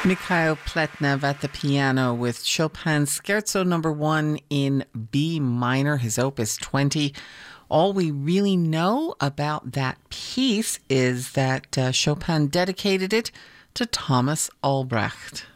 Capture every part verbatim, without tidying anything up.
Mikhail Pletnev at the piano with Chopin's Scherzo number one in B minor, his opus twenty. All we really know about that piece is that uh, Chopin dedicated it to Thomas Albrecht.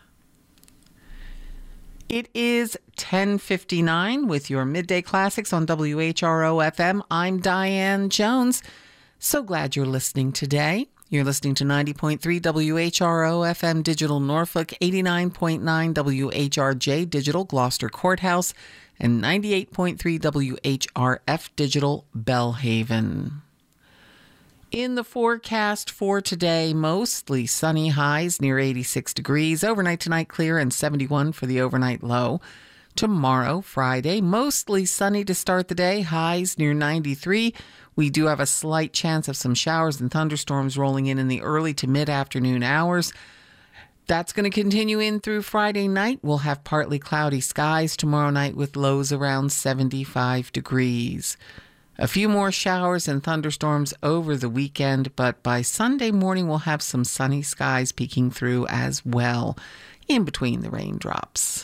It is ten fifty-nine with your Midday Classics on W H R O F M. I'm Diane Jones. So glad you're listening today. You're listening to ninety point three W H R O F M Digital Norfolk, eighty-nine point nine W H R J Digital Gloucester Courthouse, and ninety-eight point three W H R F Digital Bellhaven. In the forecast for today, mostly sunny, highs near eighty-six degrees. Overnight tonight clear and seventy-one for the overnight low. Tomorrow, Friday, mostly sunny to start the day, highs near ninety-three. We do have a slight chance of some showers and thunderstorms rolling in in the early to mid-afternoon hours. That's going to continue in through Friday night. We'll have partly cloudy skies tomorrow night with lows around seventy-five degrees. A few more showers and thunderstorms over the weekend, but by Sunday morning we'll have some sunny skies peeking through as well, in between the raindrops.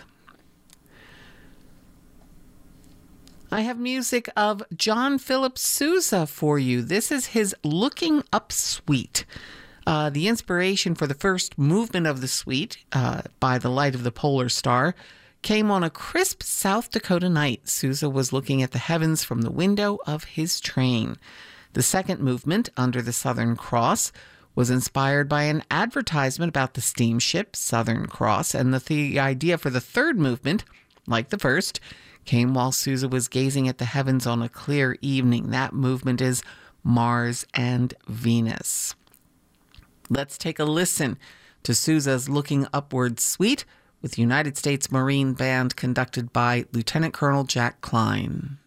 I have music of John Philip Sousa for you. This is his Looking Up Suite. Uh, the inspiration for the first movement of the suite, uh, By the Light of the Polar Star, came on a crisp South Dakota night. Sousa was looking at the heavens from the window of his train. The second movement, Under the Southern Cross, was inspired by an advertisement about the steamship Southern Cross, and the, the idea for the third movement, like the first, came while Sousa was gazing at the heavens on a clear evening. That movement is Mars and Venus. Let's take a listen to Sousa's Looking Upward Suite with United States Marine Band conducted by Lieutenant Colonel Jack Klein.